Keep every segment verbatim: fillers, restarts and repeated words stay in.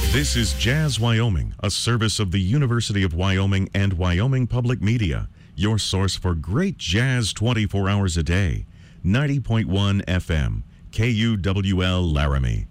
This is Jazz Wyoming, a service of the University of Wyoming and Wyoming Public Media, your source for great jazz twenty-four hours a day. ninety point one F M, K U W L Laramie.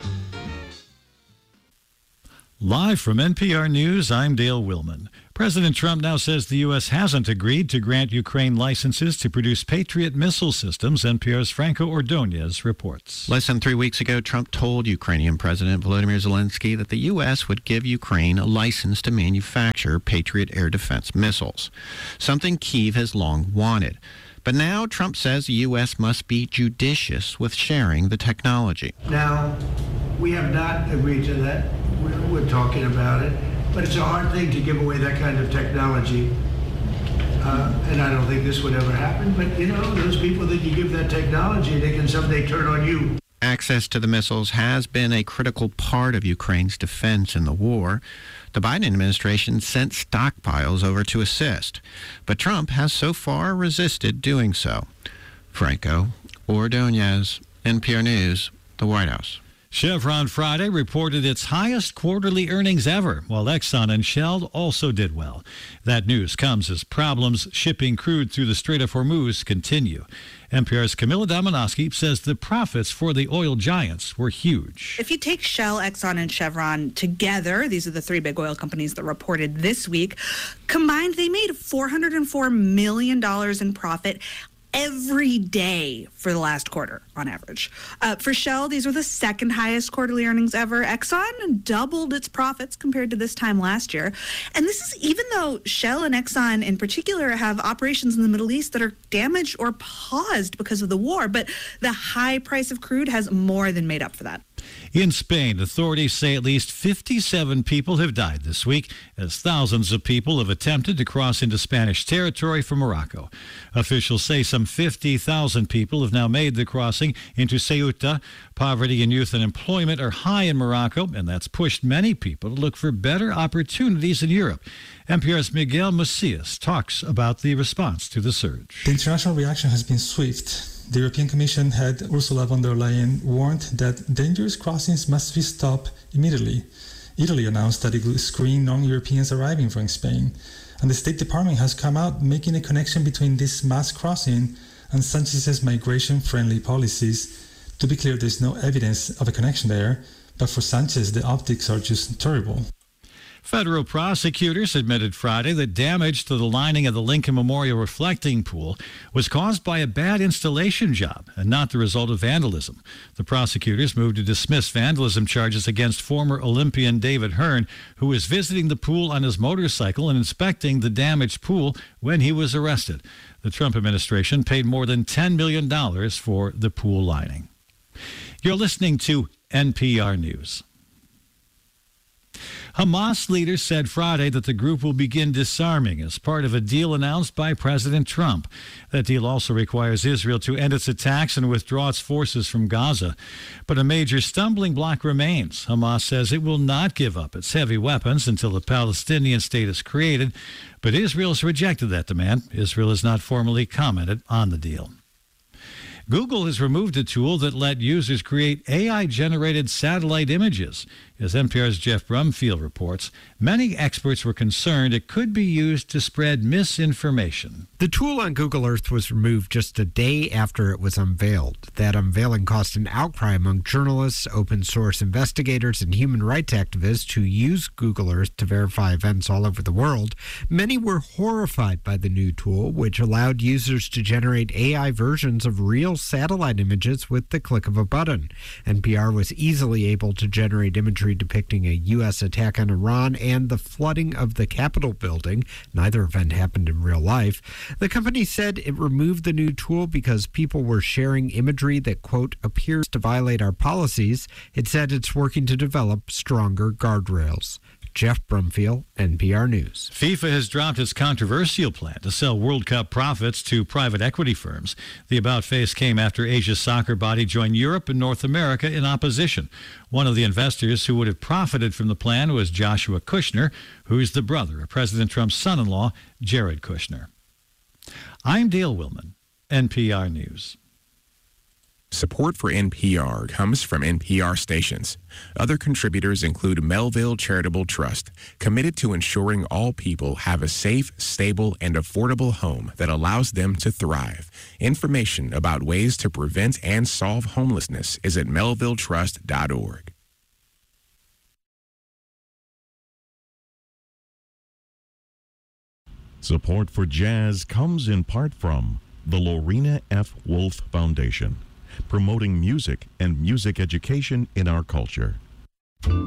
Live from N P R News, I'm Dale Willman. President Trump now says the U S hasn't agreed to grant Ukraine licenses to produce Patriot missile systems. N P R's Franco Ordonez reports. Less than three weeks ago, Trump told Ukrainian President Volodymyr Zelensky that the U S would give Ukraine a license to manufacture Patriot air defense missiles, something Kyiv has long wanted. But now Trump says the U S must be judicious with sharing the technology. Now, we have not agreed to that. We're, we're talking about it. But it's a hard thing to give away that kind of technology. Uh, and I don't think this would ever happen. But, you know, those people that you give that technology, they can someday turn on you. Access to the missiles has been a critical part of Ukraine's defense in the war. The Biden administration sent stockpiles over to assist, but Trump has so far resisted doing so. Franco Ordonez, N P R News, the White House. Chevron Friday reported its highest quarterly earnings ever, while Exxon and Shell also did well. That news comes as problems shipping crude through the Strait of Hormuz continue. N P R's Camilla Domonoski says the profits for the oil giants were huge. If you take Shell, Exxon, and Chevron together, these are the three big oil companies that reported this week, combined they made four hundred four million dollars in profit every day for the last quarter on average. Uh, for Shell, these were the second highest quarterly earnings ever. Exxon doubled its profits compared to this time last year. And this is even though Shell and Exxon in particular have operations in the Middle East that are damaged or paused because of the war. But the high price of crude has more than made up for that. In Spain, authorities say at least fifty-seven people have died this week as thousands of people have attempted to cross into Spanish territory from Morocco. Officials say some fifty thousand people have now made the crossing into Ceuta. Poverty and youth unemployment are high in Morocco, and that's pushed many people to look for better opportunities in Europe. N P R's Miguel Macias talks about the response to the surge. The international reaction has been swift. The European Commission head Ursula von der Leyen warned that dangerous crossings must be stopped immediately. Italy announced that it would screen non-Europeans arriving from Spain. And the State Department has come out making a connection between this mass crossing and Sanchez's migration-friendly policies. To be clear, there's no evidence of a connection there, but for Sanchez, the optics are just terrible. Federal prosecutors admitted Friday that damage to the lining of the Lincoln Memorial reflecting pool was caused by a bad installation job and not the result of vandalism. The prosecutors moved to dismiss vandalism charges against former Olympian David Hearn, who was visiting the pool on his motorcycle and inspecting the damaged pool when he was arrested. The Trump administration paid more than ten million dollars for the pool lining. You're listening to N P R News. Hamas leaders said Friday that the group will begin disarming as part of a deal announced by President Trump. That deal also requires Israel to end its attacks and withdraw its forces from Gaza. But a major stumbling block remains. Hamas says it will not give up its heavy weapons until the Palestinian state is created. But Israel has rejected that demand. Israel has not formally commented on the deal. Google has removed a tool that let users create A I-generated satellite images. As N P R's Jeff Brumfield reports, many experts were concerned it could be used to spread misinformation. The tool on Google Earth was removed just a day after it was unveiled. That unveiling caused an outcry among journalists, open source investigators, and human rights activists who use Google Earth to verify events all over the world. Many were horrified by the new tool, which allowed users to generate A I versions of real satellite images with the click of a button. N P R was easily able to generate imagery depicting a U S attack on Iran and the flooding of the Capitol building. Neither event happened in real life. The company said it removed the new tool because people were sharing imagery that, quote, appears to violate our policies. It said it's working to develop stronger guardrails. Jeff Brumfield, N P R News. FIFA has dropped its controversial plan to sell World Cup profits to private equity firms. The about-face came after Asia's soccer body joined Europe and North America in opposition. One of the investors who would have profited from the plan was Joshua Kushner, who's the brother of President Trump's son-in-law, Jared Kushner. I'm Dale Willman, N P R News. Support for N P R comes from N P R stations. Other contributors include Melville Charitable Trust, committed to ensuring all people have a safe, stable, and affordable home that allows them to thrive. Information about ways to prevent and solve homelessness is at melville trust dot org. Support for jazz comes in part from the Lorena F. Wolf Foundation, promoting music and music education in our culture.